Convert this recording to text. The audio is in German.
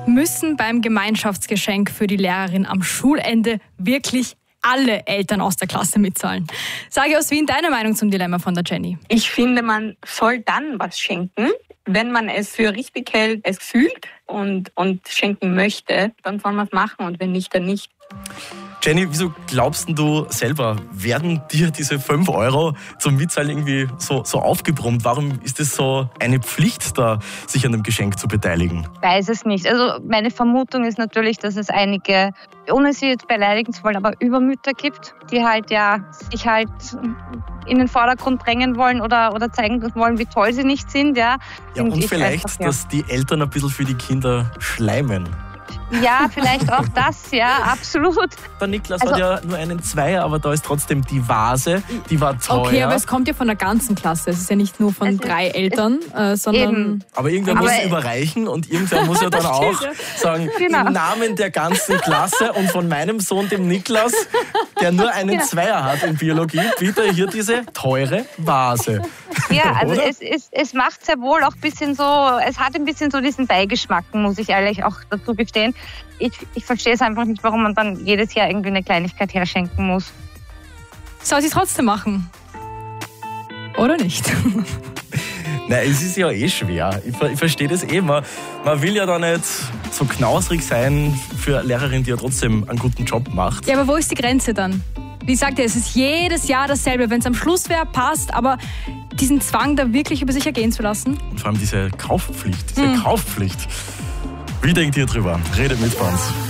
Müssen beim Gemeinschaftsgeschenk für die Lehrerin am Schulende wirklich alle Eltern aus der Klasse mitzahlen? Sage aus Wien deine Meinung zum Dilemma von der Jenny. Ich finde, man soll dann was schenken, wenn man es für richtig hält, es fühlt und schenken möchte, dann soll man es machen und wenn nicht, dann nicht. Jenny, wieso glaubst du selber, werden dir diese 5 Euro zum Mitzahlen irgendwie so aufgebrummt? Warum ist es so eine Pflicht, da sich an dem Geschenk zu beteiligen? Ich weiß es nicht. Also meine Vermutung ist natürlich, dass es einige, ohne sie jetzt beleidigen zu wollen, aber Übermütter gibt, die sich in den Vordergrund drängen wollen oder zeigen wollen, wie toll sie nicht sind. Ja und vielleicht, einfach, dass die Eltern ein bisschen für die Kinder schleimen. Ja, vielleicht auch das, ja, absolut. Der Niklas hat ja nur einen Zweier, aber da ist trotzdem die Vase, die war teuer. Okay, aber es kommt ja von der ganzen Klasse. Es ist ja nicht nur von 3 Eltern, sondern... Eben. Aber irgendwer muss überreichen und irgendwer muss ja dann auch sagen, im Namen der ganzen Klasse und von meinem Sohn, dem Niklas, der nur einen Zweier hat in Biologie, bitte hier diese teure Vase. Ja, also es macht sehr wohl auch ein bisschen so, es hat ein bisschen so diesen Beigeschmack, muss ich ehrlich auch dazu gestehen. Ich verstehe es einfach nicht, warum man dann jedes Jahr irgendwie eine Kleinigkeit herschenken muss. Soll sie es trotzdem machen? Oder nicht? Nein, es ist ja schwer. Ich verstehe das Man will ja da nicht so knausrig sein für eine Lehrerin, die ja trotzdem einen guten Job macht. Ja, aber wo ist die Grenze dann? Wie sagt ihr, es ist jedes Jahr dasselbe. Wenn es am Schluss wäre, passt, aber diesen Zwang da wirklich über sich ergehen zu lassen? Und vor allem diese Kaufpflicht. Wie denkt ihr drüber? Redet mit uns.